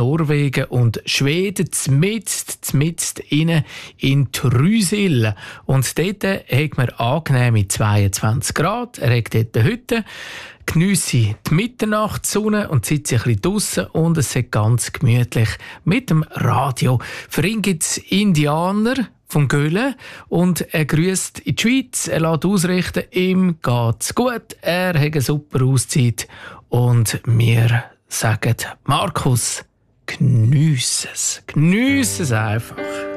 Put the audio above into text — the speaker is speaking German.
Norwegen und Schweden, mitten innen in Trysil. Und dort hat man angenehme 22 Grad. Er hat dort eine Hütte. Geniesse die Mitternachtssonne und sitze ein bisschen draussen und es ist ganz gemütlich mit dem Radio. Für ihn gibt es Indianer von Gölen und er grüßt in die Schweiz. Er lässt ausrichten, ihm geht's gut, er hat eine super Auszeit und wir sagen, Markus, geniesse es einfach.